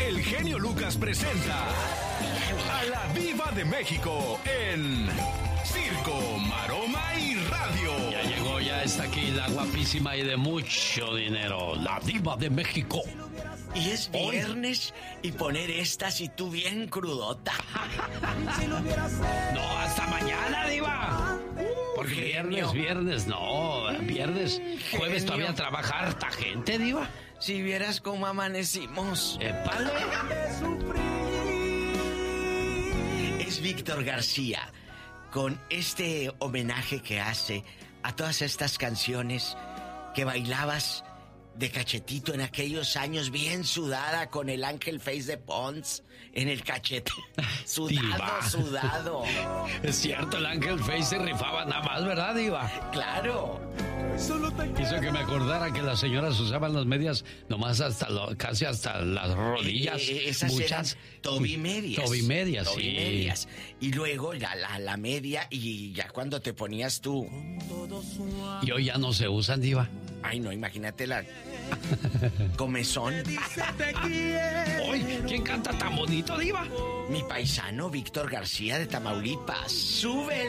el genio Lucas presenta a la Diva de México en Circo, Maroma y Radio. Ya llegó, ya está aquí la guapísima y de mucho dinero, la Diva de México. Y es viernes y poner esta si tú bien crudota. No, hasta mañana, Diva. Porque viernes, no. Viernes, jueves todavía trabaja harta gente, Diva. Si vieras cómo amanecimos. ¡Épale! Es Víctor García con este homenaje que hace a todas estas canciones que bailabas de cachetito en aquellos años, bien sudada con el Ángel Face de Pons en el cachete. Sudado. Es cierto, el Ángel Face se rifaba nada más, ¿verdad, Diva? Claro. Hizo que me acordara que las señoras usaban las medias nomás casi hasta las rodillas. Esas muchas eran tobimedias. Sí. Y luego la media y ya cuando te ponías tú. Y hoy ya no se usan, Diva. Ay, no, imagínate la comezón. Oye, ¿quién canta tan bonito, Diva? Mi paisano Víctor García de Tamaulipas. ¡Sube!